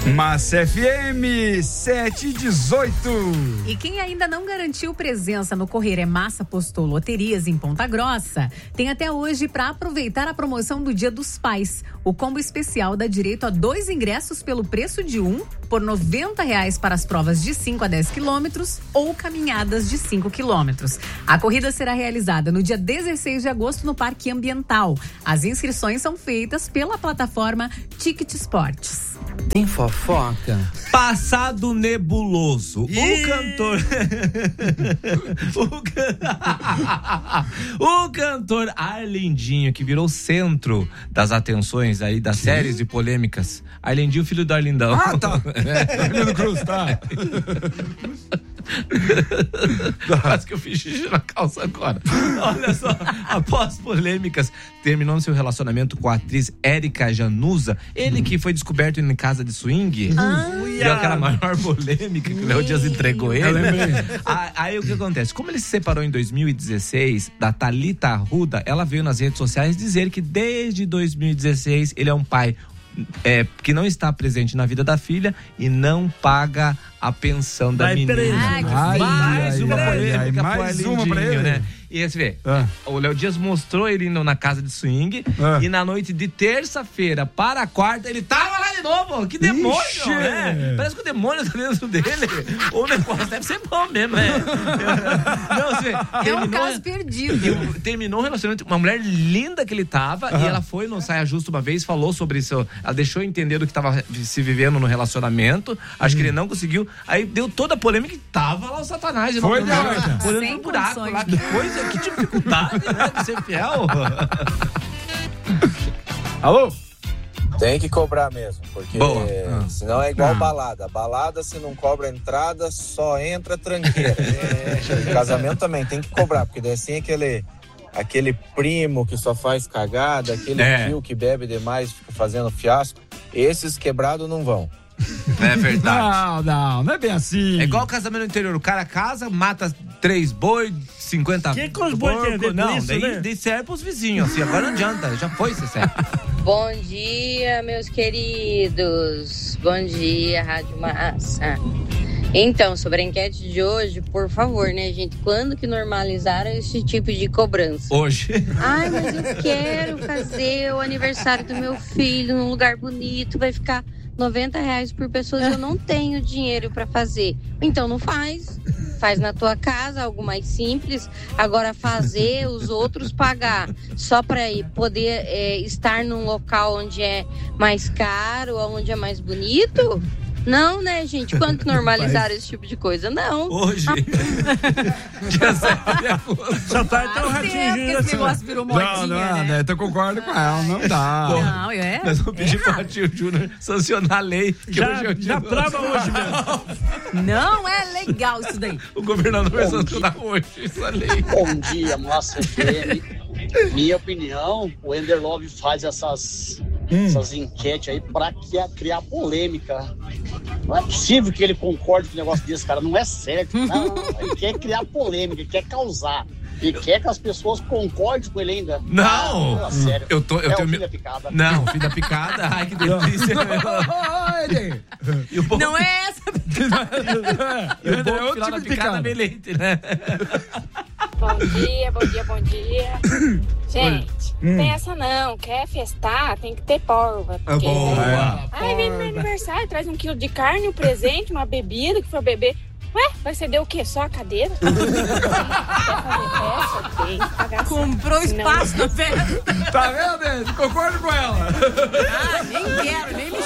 Massa FM 718. E quem ainda não garantiu presença no Correr é Massa postou loterias em Ponta Grossa. Tem até hoje para aproveitar a promoção do Dia dos Pais. O combo especial dá direito a 2 ingressos pelo preço de um, por R$90 para as provas de 5 a 10 quilômetros ou caminhadas de 5 quilômetros. A corrida será realizada no dia 16 de agosto no Parque Ambiental. As inscrições são feitas pela plataforma Ticket Esportes. Tem fofoca? Passado nebuloso. O cantor... o cantor Arlindinho, que virou centro das atenções aí, das séries de polêmicas. Arlindinho, filho do Arlindão. Ah, tá. Arlindo Cruz, tá. Quase que eu fiz xixi na calça agora. Olha só, após polêmicas, terminou seu relacionamento com a atriz Érica Januza, ele que foi descoberto em casa de swing, deu aquela maior polêmica que o Léo Dias entregou ele. Aí o que acontece? Como ele se separou em 2016 da Thalita Arruda, ela veio nas redes sociais dizer que desde 2016 ele é um pai que não está presente na vida da filha e não paga a pensão da menina. Mais uma polêmica pro Arlindinho, né? E aí você vê, o Léo Dias mostrou ele indo na casa de swing e na noite de terça-feira para a quarta ele tava lá de novo. Que demônio, né? Parece que o demônio tá dentro dele. O negócio deve ser bom mesmo, né? Não, você vê, é um caso perdido. Terminou o relacionamento com uma mulher linda que ele tava e ela foi no Saia Justa uma vez, falou sobre isso. Ela deixou entender do que tava se vivendo no relacionamento. Acho que ele não conseguiu. Aí deu toda a polêmica e tava lá o Satanás. Foi, olhando no buraco lá. Que coisa, que dificuldade, né, de ser fiel. Alô? Tem que cobrar mesmo, porque senão é igual balada. Balada, se não cobra entrada, só entra tranqueira. Casamento também tem que cobrar, porque daí assim aquele primo que só faz cagada, aquele tio que bebe demais e fica fazendo fiasco, esses quebrados não vão. É verdade. Não é bem assim. É igual casamento no interior. O cara casa, mata 3 boi, 50 que os boi tem a ver com isso, daí serve pros vizinhos, assim. Agora não adianta, já foi, você serve. Bom dia, meus queridos. Bom dia, Rádio Massa. Então, sobre a enquete de hoje, por favor, né, gente? Quando que normalizaram esse tipo de cobrança? Hoje. Ai, mas eu quero fazer o aniversário do meu filho num lugar bonito, vai ficar R$90 por pessoa e eu não tenho dinheiro pra fazer. Então não faz. Faz na tua casa, algo mais simples. Agora fazer os outros pagar só pra poder estar num local onde é mais caro, onde é mais bonito... Não, né, gente? Quando normalizaram esse tipo de coisa? Não. Hoje. Só tá então o ratinho. Esse negócio virou modinha, né? Eu concordo com ela, não dá. Nós vamos pedir pro Ratinho Júnior sancionar a lei. Que já prova hoje mesmo. Não é legal isso daí. O governador vai sancionar hoje essa lei. Bom dia, Massa FM. Minha opinião, o Ender Love faz essas enquetes aí pra criar polêmica. Não é possível que ele concorde com um negócio desse, cara. Não é certo. Não, ele quer criar polêmica, ele quer causar. Ele quer que as pessoas concordem com ele ainda. Não! Sério. Eu tenho filho da picada. Não, filho da picada. Ai, que delícia. Não é essa picada. E o bom final da picada é leite, né? Bom dia. Gente, não tem essa não. Quer festar, tem que ter porva. Porque, Ai, vem no meu aniversário, traz 1 quilo de carne, um presente, uma bebida que for beber. Ué, vai ceder o quê? Só a cadeira? Quer fazer festa? Tem que pagar. Comprou espaço na festa. Tá vendo, Denis? Concordo com ela. Nem quero, nem me